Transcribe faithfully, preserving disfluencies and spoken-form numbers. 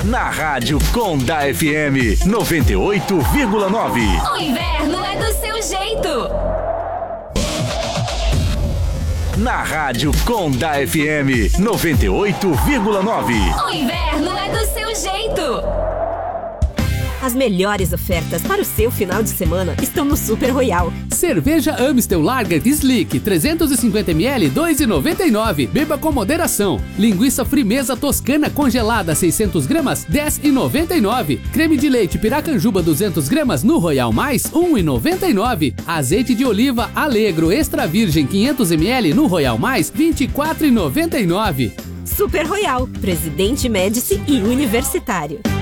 Na Rádio Conda F M noventa e oito vírgula nove. O inverno é do seu jeito. Na Rádio Conda F M noventa e oito vírgula nove. O inverno é do seu jeito. As melhores ofertas para o seu final de semana estão no Super Royal. Cerveja Amstel Lager Slick trezentos e cinquenta mililitros, dois reais e noventa e nove centavos. Beba com moderação. Linguiça Frimeza Toscana congelada seiscentos gramas, dez reais e noventa e nove centavos. Creme de leite Piracanjuba duzentos gramas no Royal Mais, um real e noventa e nove centavos. Azeite de oliva Alegro Extra Virgem quinhentos mililitros no Royal Mais, vinte e quatro reais e noventa e nove centavos. Super Royal, Presidente Médici e Universitário.